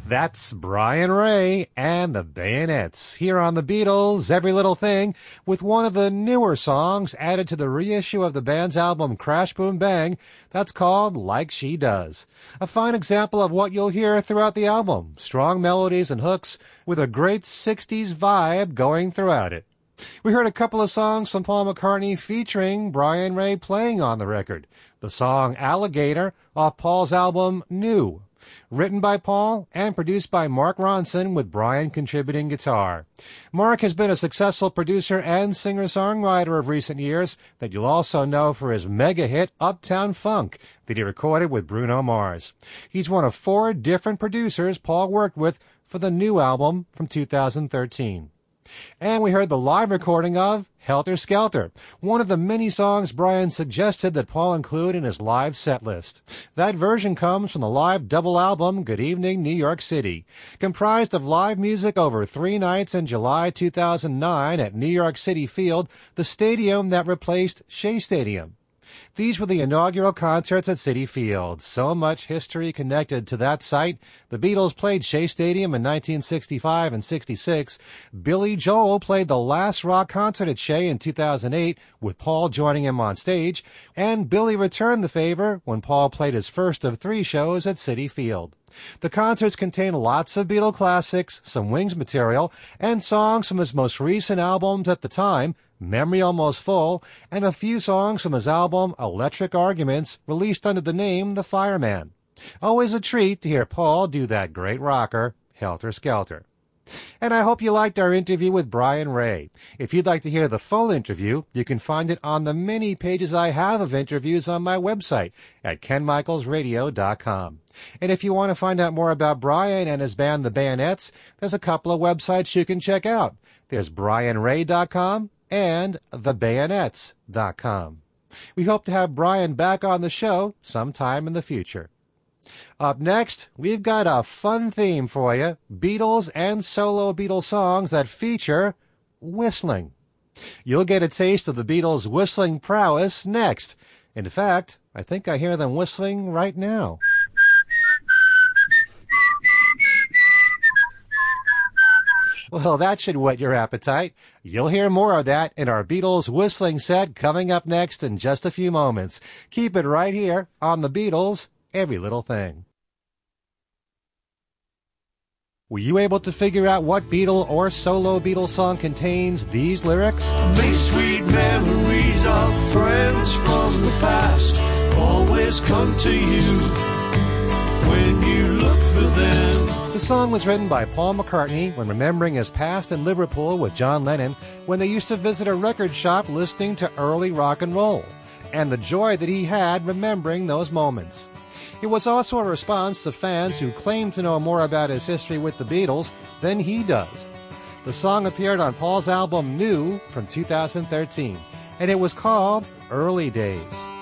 That's Brian Ray and the Bayonets here on the Beatles' Every Little Thing, with one of the newer songs added to the reissue of the band's album Crash Boom Bang that's called Like She Does. A fine example of what you'll hear throughout the album, strong melodies and hooks with a great 60s vibe going throughout it. We heard a couple of songs from Paul McCartney featuring Brian Ray playing on the record. The song Alligator off Paul's album New, written by Paul and produced by Mark Ronson with Brian contributing guitar. Mark has been a successful producer and singer-songwriter of recent years that you'll also know for his mega hit Uptown Funk that he recorded with Bruno Mars. He's one of 4 different producers Paul worked with for the New album from 2013. And we heard the live recording of Helter Skelter, one of the many songs Brian suggested that Paul include in his live set list. That version comes from the live double album Good Evening New York City, comprised of live music over 3 nights in July 2009 at New York City Field, the stadium that replaced Shea Stadium. These were the inaugural concerts at Citi Field. So much history connected to that site. The Beatles played Shea Stadium in 1965 and 66. Billy Joel played the last rock concert at Shea in 2008, with Paul joining him on stage. And Billy returned the favor when Paul played his first of 3 shows at Citi Field. The concerts contain lots of Beatle classics, some Wings material, and songs from his most recent albums at the time, Memory Almost Full, and a few songs from his album Electric Arguments, released under the name The Fireman. Always a treat to hear Paul do that great rocker, Helter Skelter. And I hope you liked our interview with Brian Ray. If you'd like to hear the full interview, you can find it on the many pages I have of interviews on my website at kenmichaelsradio.com. And if you want to find out more about Brian and his band, the Bayonets, there's a couple of websites you can check out. There's brianray.com and thebayonets.com. We hope to have Brian back on the show sometime in the future. Up next, we've got a fun theme for you, Beatles and solo Beatles songs that feature whistling. You'll get a taste of the Beatles' whistling prowess next. In fact, I think I hear them whistling right now. Well, that should whet your appetite. You'll hear more of that in our Beatles whistling set coming up next in just a few moments. Keep it right here on the Beatles' Every Little Thing. Were you able to figure out what Beatle or solo Beatles song contains these lyrics? May sweet memories of friends from the past always come to you when you look for them. The song was written by Paul McCartney when remembering his past in Liverpool with John Lennon when they used to visit a record shop listening to early rock and roll, and the joy that he had remembering those moments. It was also a response to fans who claimed to know more about his history with the Beatles than he does. The song appeared on Paul's album New from 2013, and it was called Early Days.